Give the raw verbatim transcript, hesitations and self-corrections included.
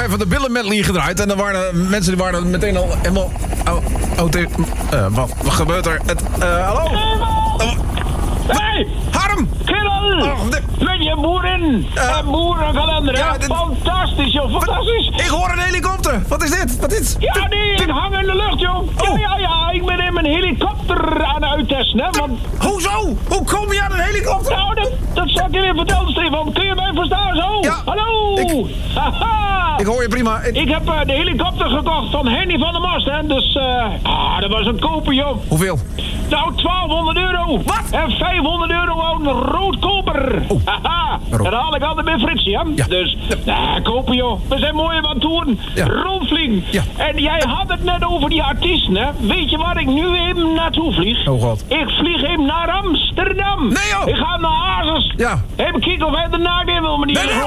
even de Billen medley gedraaid. En dan waren mensen die waren meteen al helemaal... Oh, oh, te, uh, wat, wat gebeurt er? Het, uh, hallo? Oh, hey! Harm! Kerel! Oh, de, met je boerin uh, en boerenkalender. Ja, Ja, dit, fantastisch, joh. Fantastisch. Ik hoor een helikopter. Wat is dit? Wat is dit? Ja, nee, ik hang in de lucht, joh. Oh. Ja, ja, ja. Ik ben in mijn helikopter aan het uittesten, hè. Want... Hoezo? Hoe kom je aan een helikopter? Nou, dat, dat zal ik je weer vertellen, Stefan. Kun je mij verstaan, zo? Ja. Hallo! Ik, Haha! ik hoor je prima. Ik, ik heb uh, de helikopter gekocht van Henny van der Mast, hè. Dus, eh... Uh, ah, dat was een koper, joh. Hoeveel? Nou, twaalfhonderd euro. Wat? En vijfhonderd euro aan roodkoper. Oh. Haha. Rood. Dat haal ik altijd bij Fritsie, hè. Ja. Dus, ja, kopen, joh. We zijn mooi aan het toeren. Ja. Rondvliegen. Ja. En jij had het net over die artiesten, hè. Weet je waar ik nu even naartoe vlieg? Oh, god. Ik vlieg even naar Amsterdam. Nee, joh. Ik ga naar Hazes. Ja. Even kijken of hij de naakt in wil, meneer. Nee, nee.